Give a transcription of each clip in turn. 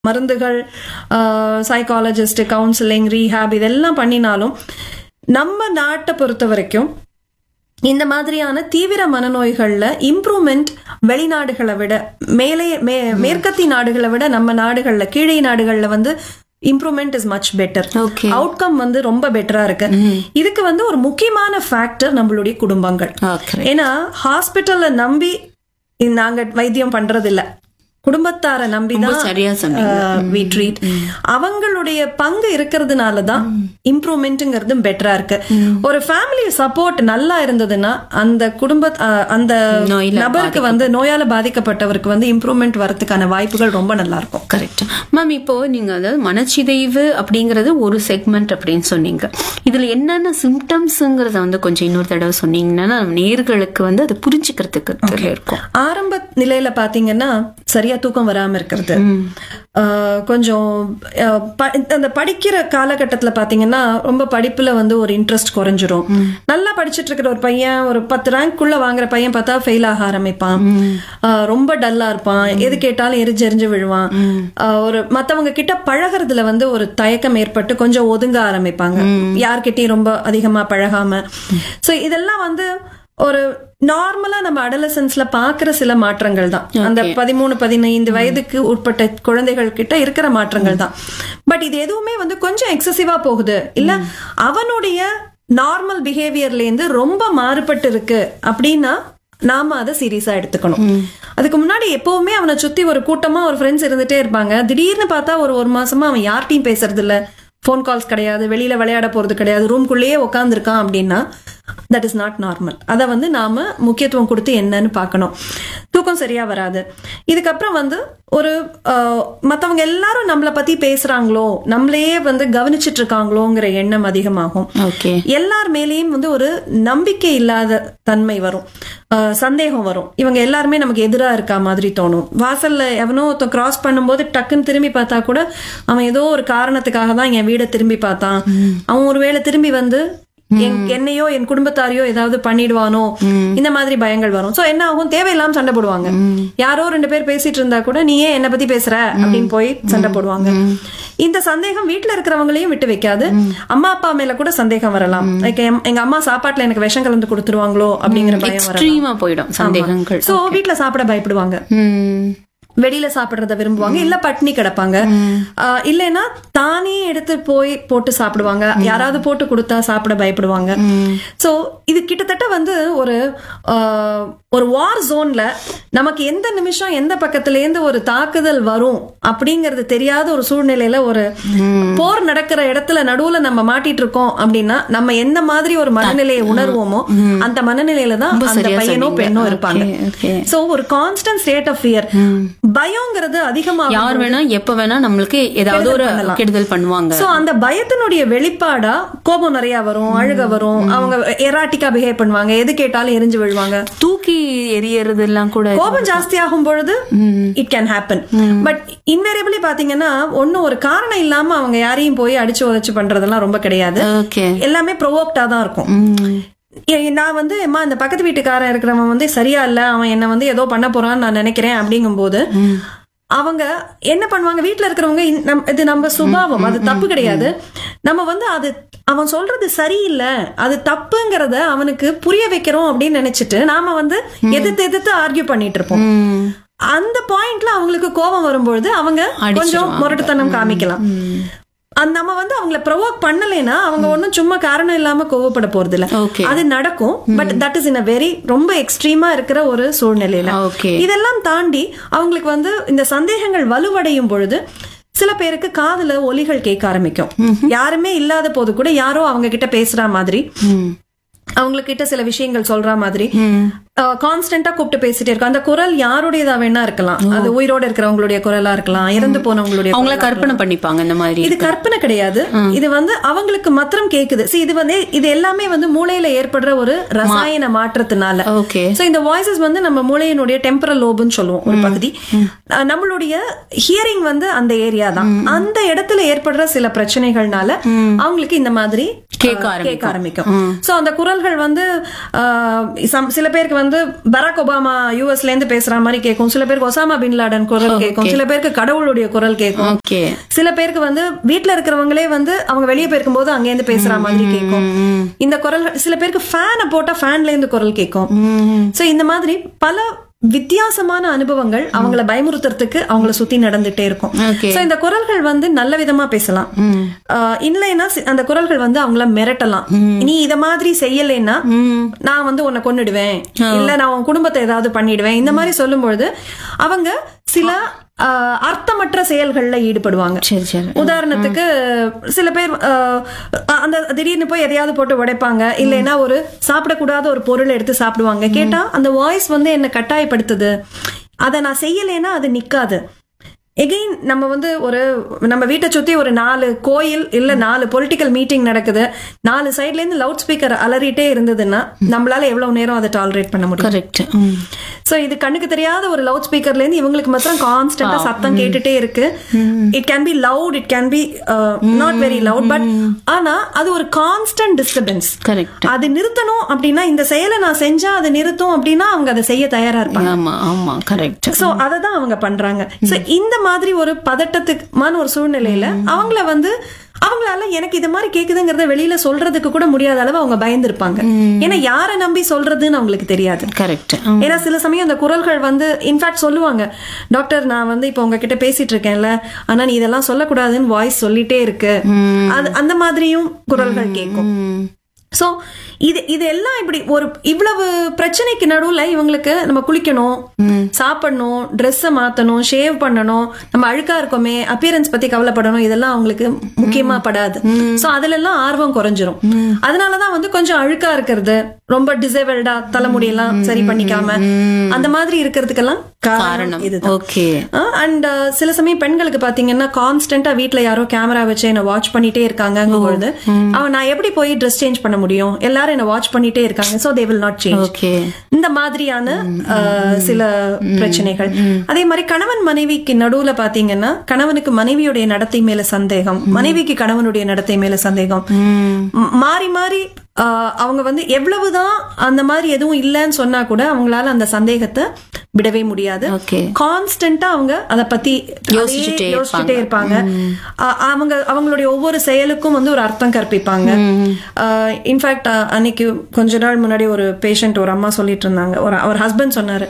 மருந்துகள், psychologist, counselling, rehab இதெல்லாம் பண்ணினாலும் நம்ம நாட்டை பொறுத்த வரைக்கும் இந்த மாதிரியான தீவிர மனநோய்கள்ல இம்ப்ரூவ்மெண்ட் வெளிநாடுகளை விட மேற்கத்திய நாடுகளை விட நம்ம நாடுகள்ல கீழே நாடுகள்ல வந்து improvement is much better. Outcome வந்து ரொம்ப பெட்டரா இருக்கு. இதுக்கு வந்து ஒரு முக்கியமான ஃபேக்டர் நம்மளுடைய குடும்பங்கள். ஏன்னா ஹாஸ்பிட்டல்ல நம்பி நாங்க வைத்தியம் பண்றது இல்ல, குடும்பத்தார நம்பிதான் we treat. அவங்களுடைய பங்கு இருக்கிறதுனாலதான் இம்ப்ரூவ்மெண்ட்ங்கிறது பெட்டரா இருக்கு. ஒரு ஃபேமிலி சப்போர்ட் நல்லா இருந்ததுன்னா அந்த அந்த நபருக்கு வந்து நோயால பாதிக்கப்பட்டவருக்கு வந்து இம்ப்ரூவ்மெண்ட் வரதுக்கான வாய்ப்புகள் ரொம்ப நல்லா இருக்கும். Correct ma'am. இப்போ நீங்க அதாவது மனச்சிதைவு அப்படிங்கறது ஒரு செக்மெண்ட் அப்படின்னு சொன்னீங்க. இதுல என்னென்ன சிம்டம்ஸ்ங்கிறத வந்து கொஞ்சம் இன்னொரு தடவை சொன்னீங்கன்னா நேர்களுக்கு வந்து அதை புரிஞ்சுக்கிறதுக்கு இருக்கும். ஆரம்ப நிலையில பாத்தீங்கன்னா சரியா தூக்கம் வராம இருக்கிறது, கொஞ்சம் அந்த படிக்கிற காலகட்டத்துல பாத்தீங்கன்னா ரொம்ப படிப்புல வந்து ஒரு இன்ட்ரெஸ்ட் குறைஞ்சிரும். நல்லா படிச்சுட்டு இருக்கிற ஒரு பையன் ஒரு 10 ரேங்க்குள்ள வாங்குற பையன் பார்த்தா ஃபெயில் ஆக ஆரம்பிப்பான், ரொம்ப டல்லா இருப்பான், எது கேட்டாலும் எரிஞ்சு விழுவான், ஒரு மத்தவங்க கிட்ட பழகிறதுல வந்து ஒரு தயக்கம் ஏற்பட்டு கொஞ்சம் ஒதுங்க ஆரம்பிப்பாங்க, யார்கிட்டயும் ரொம்ப அதிகமா பழகாம. சோ இதெல்லாம் வந்து ஒரு நார்மலா நம்ம அடலசன்ஸ்ல பாக்குற சில மாற்றங்கள் தான். அந்த 13-15 வயதுக்கு உட்பட்ட குழந்தைகள் கிட்ட இருக்கிற மாற்றங்கள் தான். பட் இது எதுவுமே வந்து கொஞ்சம் எக்ஸசிவா போகுது இல்ல, அவனுடைய நார்மல் பிஹேவியர்ல இருந்து ரொம்ப மாறுபட்டு இருக்கு அப்படின்னா நாம அதை சீரியஸா எடுத்துக்கணும். அதுக்கு முன்னாடி எப்பவுமே அவனை சுத்தி ஒரு கூட்டமா ஒரு ஃப்ரெண்ட்ஸ் இருந்துட்டே இருப்பாங்க. திடீர்னு பார்த்தா ஒரு மாசமா அவன் யார்ட்டையும் பேசுறது இல்ல, போன் கால்ஸ் கிடையாது, வெளியில விளையாட போறது கிடையாது, ரூம்குள்ளேயே உட்காந்துருக்கான் அப்படின்னா தட் இஸ் நாட் நார்மல். அதை வந்து நாம முக்கியத்துவம் கொடுத்து என்னன்னு பார்க்கணும். தூக்கம் சரியா வராது. இதுக்கப்புறம் வந்து ஒரு மத்தவங்க எல்லாரும் நம்மளை பத்தி பேசுறாங்களோ, நம்மளையே வந்து கவனிச்சிட்டு இருக்காங்களோங்கிற எண்ணம் அதிகமாகும். எல்லார் மேலேயும் வந்து ஒரு நம்பிக்கை இல்லாத தன்மை வரும், சந்தேகம் வரும். இவங்க எல்லாருமே நமக்கு எதிரா இருக்கா மாதிரி தோணும். வாசல்ல எவனோ ஒருத்தன் கிராஸ் பண்ணும்போது டக்குன்னு திரும்பி பார்த்தா கூட அவன் ஏதோ ஒரு காரணத்துக்காக தான் என் வீடை திரும்பி பார்த்தான், அவன் ஒருவேளை திரும்பி வந்து என்னையோ என் குடும்பத்தாரையோ ஏதாவது பண்ணிடுவானோ, இந்த மாதிரி பயங்கள் வரும். சோ என்ன ஆகும், தேவையில்லாம சண்டை போடுவாங்க. யாரோ 2 பேர் பேசிட்டு இருந்தா கூட நீ ஏன் என்ன பத்தி பேசுற அப்படின்னு போய் சண்டை போடுவாங்க. இந்த சந்தேகம் வீட்டுல இருக்கிறவங்களையும் விட்டு வைக்காது. அம்மா அப்பா மேல கூட சந்தேகம் வரலாம். எங்க அம்மா சாப்பாட்டுல எனக்கு விஷம் கலந்து கொடுத்துருவாங்களோ அப்படிங்கிற பயம் வரலாம். சோ வீட்டுல சாப்பிட பயப்படுவாங்க, வெளியில சாப்பிடுறத விரும்புவாங்க, இல்ல பட்னி கிடப்பாங்க, இல்லைன்னா தானே எடுத்து போய் போட்டு சாப்பிடுவாங்க, யாராவது போட்டு கொடுத்தா சாப்பிட பயப்படுவாங்க. சோ இது கிட்டத்தட்ட வந்து ஒரு வார் ஜோன்ல நமக்கு எந்த நிமிஷம் எந்த பக்கத்துல இருந்து ஒரு தாக்குதல் வரும் அப்படிங்கறது தெரியாத ஒரு சூழ்நிலையில ஒரு போர் நடக்கிற இடத்துல நடுவுல நம்ம மாட்டிட்டு இருக்கோம் அப்படின்னா நம்ம எந்த மாதிரி ஒரு மனநிலையை உணர்வோமோ அந்த மனநிலையில தான் அந்த பையனோ பெண்ணோ இருப்பாங்க. சோ ஒரு கான்ஸ்டன்ட் ஸ்டேட் ஆஃப் ஃபியர், பயம்ங்கிறது அதிகமா யார் வேணா எப்ப வேணா நம்மளுக்கு ஏதாவது ஒரு கெடுதல் பண்ணுவாங்க. சோ அந்த பயத்தினுடைய வெளிப்பாடா கோபம் நிறைய வரும், அழுக வரும், அவங்க எராட்டிக்கா பிஹேவ் பண்ணுவாங்க, எது கேட்டாலும் எரிஞ்சு விழுவாங்க, தூக்கி எரியறது எல்லாம் கூட. கோபம் ஜாஸ்தி ஆகும் பொழுது it can happen. But invariably பாத்தீங்கன்னா ஒன்னும் ஒரு காரணம் இல்லாம அவங்க யாரையும் போய் அடிச்சு உதச்சு பண்றதெல்லாம் ரொம்ப கிடையாது. எல்லாமே ப்ரொவோக்டா தான் இருக்கும். நான் வந்து இந்த பக்கத்து வீட்டுக்காரன் இருக்கிறவன் வந்து சரியா இல்ல, அவன் என்ன வந்து ஏதோ பண்ண போறான்னு நான் நினைக்கிறேன் அப்படிங்கும் போது அவங்க என்ன பண்ணுவாங்க, வீட்டுல இருக்கிறவங்க இது நம்ம சுபாவம், அது தப்பு கிடையாது, நம்ம வந்து அது அவன் சொல்றது சரியில்லை, அது தப்புங்கிறத அவனுக்கு புரிய வைக்கிறோம் அப்படின்னு நினைச்சிட்டு நாம வந்து எதிர்த்து ஆர்கியூ பண்ணிட்டு இருப்போம். அந்த பாயிண்ட்ல அவங்களுக்கு கோபம் வரும்பொழுது அவங்க கொஞ்சம் முரட்டுத்தனம் காமிக்கலாம். நம்ம வந்து அவங்கள ப்ரொவோக் பண்ணலைன்னா அவங்க ஒன்னும் சும்மா காரணம் இல்லாம கோவப்பட போறது இல்ல, அது நடக்கும். But that is in a very ரொம்ப எக்ஸ்ட்ரீமா இருக்கிற ஒரு சூழ்நிலையில. இதெல்லாம் தாண்டி அவங்களுக்கு வந்து இந்த சந்தேகங்கள் வலுவடையும் பொழுது சில பேருக்கு காதுல ஒலிகள் கேட்க ஆரம்பிக்கும். யாருமே இல்லாத போது கூட யாரோ அவங்க கிட்ட பேசுற மாதிரி, அவங்ககிட்ட சில விஷயங்கள் சொல்ற மாதிரி கான்ஸ்டன்டா கூப்பிட்டு பேசிட்டே இருக்கும். அந்த குரல் யாருடையதா வேணா இருக்கலாம், அது உயிரோட இருக்கிறவங்களுடைய குரலா இருக்கலாம், இறந்து போனவங்களுடைய, அவங்கள கற்பனை பண்ணிப்பாங்க. இந்த மாதிரி இது கற்பனை கிடையாது, இது வந்து அவங்களுக்கு மாத்திரம் கேக்குது. இது வந்து இது எல்லாமே வந்து மூளையில ஏற்படுற ஒரு ரசாயன மாற்றத்தினால. சோ இந்த வாய்ஸஸ் வந்து நம்ம மூளையினுடைய டெம்பரல் லோப்னு சொல்லுவோம் ஒரு பகுதி. நம்மளுடைய ஹியரிங் வந்து அந்த ஏரியா தான். அந்த இடத்துல ஏற்படுற சில பிரச்சனைகள்னால அவங்களுக்கு இந்த மாதிரி கேட்க ஆரம்பிக்கும். சோ அந்த குரல்கள் வந்து சில பேருக்கு வந்து பராக் ஒபாமா யூஎஸ்ல இருந்து பேசுற மாதிரி கேட்கும், சில பேருக்கு ஒசாமா பின் லாடன் குரல் கேட்கும், சில பேருக்கு கடவுளுடைய குரல் கேட்கும், ஓகே. சில பேருக்கு வந்து வீட்டுல இருக்கிறவங்களே வந்து அவங்க வெளியே போயிருக்கும் போது அங்க இருந்து பேசுற மாதிரி கேட்கும். இந்த குரல் சில பேருக்கு ஃபேனை போட்டா ஃபேன்ல இருந்து குரல் கேட்கும். சோ இந்த மாதிரி பல வித்தியாசமான அனுபவங்கள் அவங்கள பயமுறுத்துறதுக்கு அவங்கள சுத்தி நடந்துட்டே இருக்கும். சோ இந்த குரல்கள் வந்து நல்ல விதமா பேசலாம், இல்லைன்னா அந்த குரல்கள் வந்து அவங்கள மிரட்டலாம். நீ இத மாதிரி செய்யலைன்னா நான் வந்து உன்னை கொன்னுடுவேன், இல்ல நான் உன் குடும்பத்தை ஏதாவது பண்ணிடுவேன், இந்த மாதிரி சொல்லும்பொழுது அவங்க சில அர்த்தமற்ற செயல்கள்ல ஈடுபடுவாங்க. உதாரணத்துக்கு சில பேர் அந்த திடீர்னு போய் எதையாவது போட்டு உடைப்பாங்க, இல்லைன்னா ஒரு சாப்பிடக்கூடாத ஒரு பொருளை எடுத்து சாப்பிடுவாங்க. கேட்டா அந்த வாய்ஸ் வந்து என்ன கட்டாயப்படுத்துது, அதை நான் செய்யலைன்னா அது நிக்காது. எகெயின் நம்ம வந்து நம்ம வீட்டை சுத்தி ஒரு 4 கோயில் இல்ல 4 பொலிட்டிக்கல் மீட்டிங் நடக்குது, 4 சைட்ல இருந்து லவுட் ஸ்பீக்கர் அலறிட்டே இருந்ததுன்னா நம்மளால எவ்வளவு நேரம் அதை டாலரேட் பண்ண முடியும்? கரெக்ட். சோ இது கண்ணுக்கு தெரியாத ஒரு லவுட் ஸ்பீக்கர்ல இருந்து இவங்களுக்கு மாத்திரம் கான்ஸ்டன்டா சத்தம் கேட்டுட்டே இருக்கு. It can be loud, it can be not very loud, but ஆனா அது ஒரு கான்ஸ்டன்ட் டிஸ்டர்பன்ஸ். கரெக்ட். அது நிறுத்தணும் அப்படின்னா, இந்த செயலை நான் செஞ்சா அதை நிறுத்தும் அப்படின்னா அவங்க அதை செய்ய தயாரா இருப்பாங்க. ஆமா ஆமா கரெக்ட். சோ அததான் அவங்க பண்றாங்க. சோ இந்த மாதிரி ஒரு பதட்டத்துக்குமான ஒரு சூழ்நிலையில அவங்களால எனக்கு இது மாதிரி கேக்குதுங்கறத வெளியில சொல்றதுக்கு கூட முடியாத அளவு அவங்க பயந்துருப்பாங்க. ஏன்னா யாரை நம்பி சொல்றதுன்னு அவங்களுக்கு தெரியாது. கரெக்ட். ஏன்னா சில சமயம் அந்த குரல்கள் வந்து இன்ஃபேக்ட் சொல்லுவாங்க, டாக்டர் நான் வந்து இப்ப உங்ககிட்ட பேசிட்டு இருக்கேன்ல, ஆனா நீ இதெல்லாம் சொல்லக்கூடாதுன்னு வாய்ஸ் சொல்லிட்டே இருக்கு, அந்த மாதிரியும் குரல்கள் கேட்கும். சோ இது எல்லாம் இப்படி ஒரு இவ்வளவு பிரச்சனைக்கு நடுவுல இவங்களுக்கு நம்ம குளிக்கணும், சாப்பிடணும், ட்ரெஸ்ஸ மாத்தணும், ஷேவ் பண்ணணும், நம்ம அழுக்கா இருக்கோமே, அப்பியரன்ஸ் பத்தி கவலைப்படணும், இதெல்லாம் அவங்களுக்கு முக்கியமா படாது. சோ அதுல எல்லாம் ஆர்வம் குறைஞ்சிரும். அதனாலதான் வந்து கொஞ்சம் அழுக்கா இருக்கிறது, ரொம்ப டிசேபிள்டா தலைமுடியெல்லாம் சரி பண்ணிக்காம அந்த மாதிரி இருக்கிறதுக்கெல்லாம் காரணம் இதுதான். ஓகே. அண்ட் சில சமயம் பெண்களுக்கு பாத்தீங்கன்னா கான்ஸ்டன்டா வீட்டுல யாரோ கேமரா வச்சு என்ன வாட்ச் பண்ணிட்டே இருக்காங்கும் பொழுது நான் எப்படி போய் ட்ரெஸ் சேஞ்ச் பண்ண முடியும், எல்லாரும் என்ன வாட்ச் பண்ணிட்டே இருக்காங்க, so they will not change. இந்த மாதிரியான சில பிரச்சனைகள். அதே மாதிரி கணவன் மனைவிக்கு நடுவுல பாத்தீங்கன்னா கணவனுக்கு மனைவியுடைய நடத்தை மேல சந்தேகம், மனைவிக்கு கணவனுடைய நடத்தை மேல சந்தேகம், மாறி மாறி அவங்க வந்து எவ்வளவுதான் அந்த மாதிரி எதுவும் இல்லைன்னு சொன்னா கூட அவங்களால அந்த சந்தேகத்தை விடவே முடியாது. கான்ஸ்டன்டா அவங்க அத பத்தி யோசிச்சுட்டே இருப்பாங்க. அவங்களுடைய ஒவ்வொரு செயலுக்கும் வந்து ஒரு அர்த்தம் கற்பிப்பாங்க. இன்ஃபேக்ட் அன்னைக்கு கொஞ்ச நாள் முன்னாடி ஒரு பேஷண்ட், ஒரு அம்மா சொல்லிட்டு இருந்தாங்க, ஒரு ஹஸ்பண்ட் சொன்னாரு,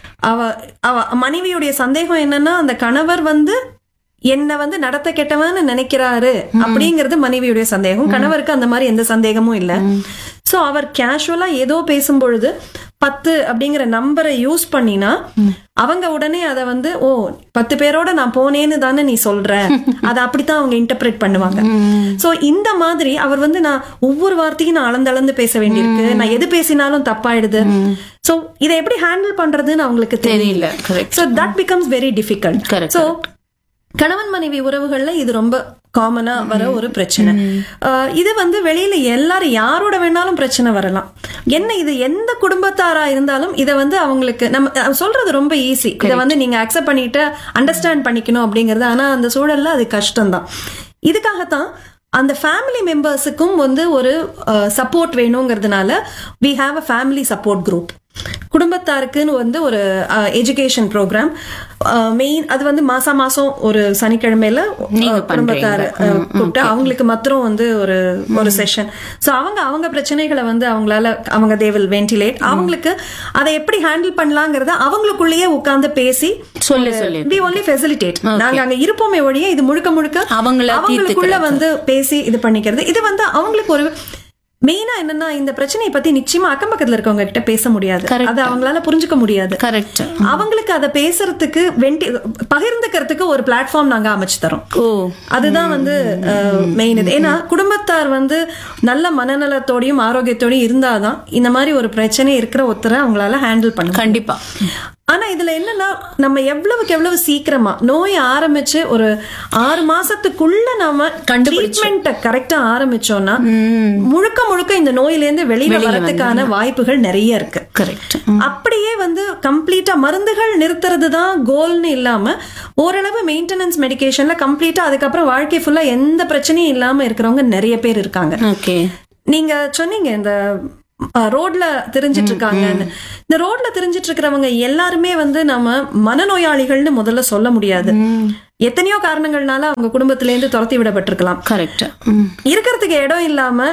அவ மனைவியுடைய சந்தேகம் என்னன்னா அந்த கணவர் வந்து என்ன வந்து நடத்த கெட்டவன்னு நினைக்கிறாரு அப்படிங்கறது மனைவியுடைய சந்தேகம். கணவருக்கு அந்த மாதிரி எந்த சந்தேகமும் இல்ல. சோ அவர் கேஷுவலா ஏதோ பேசும்பொழுது 10 அப்படிங்கிற நம்பரை யூஸ் பண்ணினா அவங்க உடனே அதை வந்து 10 பேரோட நான் போனேன்னு தானே நீ சொல்ற, அதை அப்படித்தான் அவங்க இன்டர்பிரேட் பண்ணுவாங்க. சோ இந்த மாதிரி அவர் வந்து நான் ஒவ்வொரு வார்த்தையும் நான் அளந்து பேச வேண்டியிருக்கு, நான் எது பேசினாலும் தப்பாயிடுது. சோ இதை எப்படி ஹேண்டில் பண்றதுன்னு அவங்களுக்கு தெரியல. So that becomes very difficult. So கணவன் மனைவி உறவுகள்ல இது ரொம்ப காமனா வர ஒரு பிரச்சனை. இது வந்து வெளியில எல்லாரும் யாரோட வேணாலும் பிரச்சனை வரலாம். என்ன இது எந்த குடும்பத்தாரா இருந்தாலும் இதை வந்து அவங்களுக்கு நம்ம சொல்றது ரொம்ப ஈஸி, இதை வந்து நீங்க அக்செப்ட் பண்ணிட்டு அண்டர்ஸ்டாண்ட் பண்ணிக்கணும் அப்படிங்கறது. ஆனா அந்த சூழல்ல அது கஷ்டம்தான். இதுக்காகத்தான் அந்த ஃபேமிலி மெம்பர்ஸுக்கும் வந்து ஒரு support வேணுங்கிறதுனால we have a family support group. குடும்பத்தாருக்குன்னு வந்து ஒரு எஜுகேஷன் ப்ரோக்ராம் மெயின், அது வந்து மாசம் ஒரு சனிக்கிழமையில குடும்பத்தாரு கூப்பிட்டு அவங்களுக்கு மாத்திரம் வந்து ஒரு செஷன். சோ அவங்க பிரச்சனைகளை வந்து அவங்க they will ventilate, அவங்களுக்கு அதை எப்படி ஹேண்டில் பண்ணலாங்கிறத அவங்களுக்குள்ளேயே உட்கார்ந்து பேசி we only facilitate. நாங்க அங்க இருப்போமே ஒழிய இது முழுக்க அவங்களுக்குள்ள வந்து பேசி இது பண்ணிக்கிறது. இது வந்து அவங்களுக்கு ஒரு மெயினா என்னன்னா இந்த பிரச்சனையை பத்தி நிச்சயமா அக்கம் பக்கத்துல இருக்கவங்க கிட்ட பேச முடியாது, அது அவங்களால புரிஞ்சுக்க முடியாது. அவங்களுக்கு அதை பேசுறதுக்கு பகிர்ந்துக்கிறதுக்கு ஒரு பிளாட்ஃபார்ம் நாங்க அமைச்சு தரோம். அதுதான் வந்து மெயின் இது. ஏன்னா குடும்பத்தார் வந்து நல்ல மனநலத்தோடையும் ஆரோக்கியத்தோடையும் இருந்தாதான் இந்த மாதிரி ஒரு பிரச்சனை இருக்கிற ஒருத்தரை அவங்களால ஹேண்டில் பண்ண கண்டிப்பா. ஆனா இதுல என்னன்னா நம்ம எவ்வளவுக்கு எவ்வளவு சீக்கிரமா நோய் ஆரம்பிச்சு ஒரு 6 மாசத்துக்குள்ள நம்ம ட்ரீட்மெண்ட் கரெக்டா ஆரம்பிச்சோம்னா முழுக்க இந்த நோயில இருந்து வெளியில வரதுக்கான வாய்ப்புகள் நிறைய இருக்கு. அப்படியே வந்து கம்ப்ளீட்டா மருந்துகள் நிறுத்துறது தான் கோல்னு இல்லாம ஓரளவு மெயின்டெனன்ஸ் மெடிகேஷன்ல கம்ப்ளீட்டா அதுக்கப்புறம் வாழ்க்கை ஃபுல்லா எந்த பிரச்சனையும் இல்லாம இருக்கிறவங்க நிறைய பேர் இருக்காங்க. நீங்க சொன்னீங்க இந்த ரோட்ல தெரிஞ்சிட்டு இருக்காங்க. இந்த ரோட்ல தெரிஞ்சிட்டு இருக்கிறவங்க எல்லாருமே வந்து நம்ம மனநோயாளிகள்னு முதல்ல சொல்ல முடியாது. எத்தனையோ காரணங்கள்னால அவங்க குடும்பத்தில இருந்து துரத்தி விடப்பட்டிருக்கலாம். கரெக்ட். இருக்கிறதுக்கு இடம் இல்லாம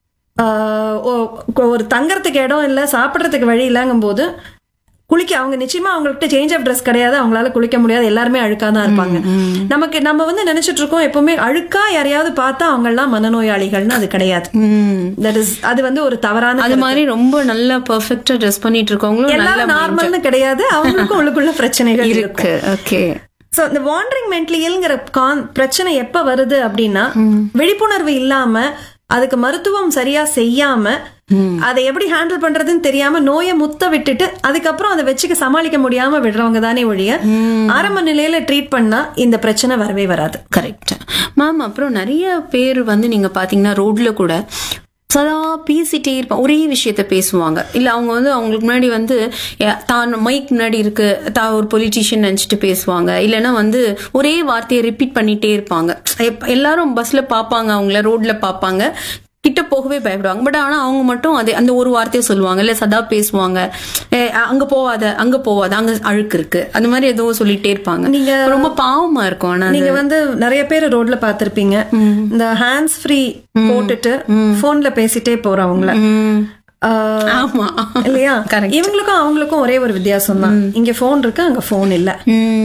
ஒரு தங்கறதுக்கு இடம் இல்ல, சாப்பிடறதுக்கு வழி இல்லங்கும் போது குளிக்க அவங்க நிச்சயமா அவங்கள்ட்ட சேஞ்ச் ஆஃப் ட்ரெஸ் கிடையாது, அவங்களால குளிக்க முடியாது, எல்லாருமே அழுக்கா தான் இருப்பாங்க. நம்ம வந்து நினைச்சிட்டு இருக்கோம் எப்பவுமே அழுக்கா யாரையாவது பார்த்தா அவங்க எல்லாம் மனநோயாளிகள்னு. அது கிடையாது. அது வந்து ஒரு தவறான. அது மாதிரி ரொம்ப நல்லா பெர்ஃபெக்ட்டா ட்ரெஸ் பண்ணிட்டு இருக்கவங்களும் எல்லாரும் நார்மல்னு கிடையாது, அவங்களுக்கும் உள்ளுக்குள்ள பிரச்சனைகள் இருக்கு. ஓகே. சோ இந்த வாண்டரிங் மென்டலியல்ங்கிற பிரச்சனை எப்ப வருது அப்படின்னா, விழிப்புணர்வு இல்லாம அதுக்கு மருத்துவம் சரியா செய்யாம அதை எப்படி ஹேண்டில் பண்றதுன்னு தெரியாம நோயை முத்த விட்டுட்டு அதுக்கப்புறம் அதை வச்சுக்க சமாளிக்க முடியாம விடுறவங்க தானே ஒழிய ஆரம்ப நிலையில ட்ரீட் பண்ணா இந்த பிரச்சனை வரவே வராது. Correct ma'am. அப்புறம் நிறைய பேர் வந்து நீங்க பாத்தீங்கன்னா ரோட்ல கூட சதா பேசிட்டே இருப்பாங்க, ஒரே விஷயத்த பேசுவாங்க. இல்ல அவங்க வந்து அவங்களுக்கு முன்னாடி வந்து தான் மைக் முன்னாடி இருக்கு, தான் ஒரு பொலிட்டீஷியன் நினைச்சிட்டு பேசுவாங்க. இல்லைன்னா வந்து ஒரே வார்த்தையை ரிப்பீட் பண்ணிட்டே இருப்பாங்க. எல்லாரும் பஸ்ல பாப்பாங்க, அவங்கள ரோட்ல பாப்பாங்க, கிட்ட போகவே பயப்படுவாங்க. பட் ஆனா அவங்க மட்டும் அந்த ஒரு வார்த்தையை சொல்லுவாங்க, இல்ல சதா பேசுவாங்க, அங்க போவாத அங்க போவாத, அங்க அழுக்கு இருக்கு, அந்த மாதிரி ஏதோ சொல்லிட்டே இருப்பாங்க. நீங்க ரொம்ப பாவமா இருக்கும். ஆனா நீங்க வந்து நிறைய பேர் ரோட்ல பாத்திருப்பீங்க, இந்த ஹேண்ட்ஸ் ஃப்ரீ போட்டுட்டு போன்ல பேசிட்டே போறவங்கள. ஆமா இல்லையா? இவங்களுக்கும் அவங்களுக்கும் ஒரே ஒரு வித்தியாசம் தான், இங்க போன் இருக்கு அங்க போன் இல்ல.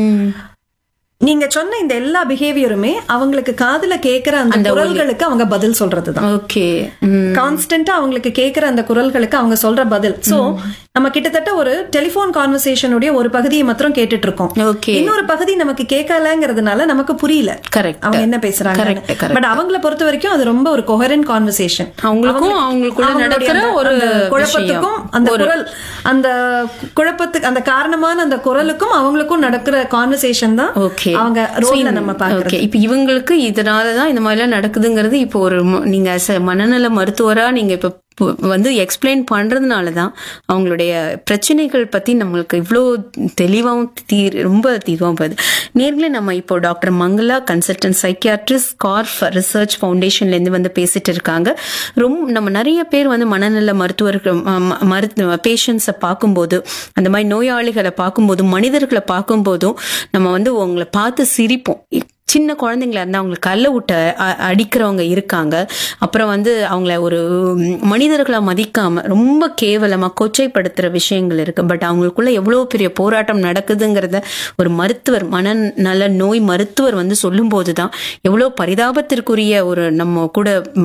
நீங்க சொன்ன இந்த எல்லா பிஹேவியருமே அவங்களுக்கு காதுல கேக்குற அந்த குரல்களுக்கு அவங்க பதில் சொல்றதுதான். ஓகே. கான்ஸ்டன்டா அவங்களுக்கு கேக்குற அந்த குரல்களுக்கு அவங்க சொல்ற பதில். சோ நம்ம கிட்டத்தட்ட ஒரு டெலிபோன் கான்வர்சேஷனுடைய ஒரு பகுதியை மாத்திரம் கேட்டுட்டு இருக்கோம். இன்னொரு பகுதி நமக்கு கேட்கலங்கிறதுனால நமக்கு புரியல அவங்க என்ன பேசுறாங்க. பட் அவங்களை பொறுத்த வரைக்கும் அது ரொம்ப ஒரு கொஹரண்ட் கான்வர்சேஷன். அவங்களுக்குள்ள நடக்கிற ஒரு குழப்பத்துக்கும் அந்த குரல், அந்த குழப்பத்துக்கு அந்த காரணமான அந்த குரலுக்கும் அவங்களுக்கும் நடக்கிற கான்வர்சேஷன் தான் அவங்க ரோட்ல நம்ம பாக்குறோம். இப்ப இவங்களுக்கு இதனாலதான் இந்த மாதிரி எல்லாம் நடக்குதுங்கிறது இப்போ ஒரு நீங்க மனநல மருத்துவரா நீங்க இப்ப வந்து எக்ஸ்பிளைன் பண்றதுனாலதான் அவங்களுடைய பிரச்சனைகள் பத்தி நம்மளுக்கு இவ்வளோ தெளிவாகவும் ரொம்ப தீர்வாகவும் போகுது. நேர்ல நம்ம இப்போ doctor Mangala consultant psychiatrist scarf research ஃபவுண்டேஷன்ல இருந்து வந்து பேசிட்டு இருக்காங்க. நம்ம நிறைய பேர் வந்து மனநல மருத்துவர்கள் பேஷண்ட்ஸை பார்க்கும்போது, அந்த மாதிரி நோயாளிகளை பார்க்கும்போதும் மனிதர்களை பார்க்கும்போதும் நம்ம வந்து உங்களை பார்த்து சிரிப்போம். சின்ன குழந்தைங்களா இருந்தா அவங்களுக்கு கல்ல விட்ட அடிக்கிறவங்க இருக்காங்க. அப்புறம் வந்து அவங்கள ஒரு மனிதர்களை மதிக்காம ரொம்ப கேவலமா கொச்சைப்படுத்துற விஷயங்கள் இருக்கு. பட் அவங்களுக்குள்ள எவ்வளவு பெரிய போராட்டம் நடக்குதுங்கிறத ஒரு மருத்துவர், மனநல நோய் மருத்துவர் வந்து சொல்லும் போதுதான் எவ்வளவு பரிதாபத்திற்குரிய ஒரு நம்ம கூட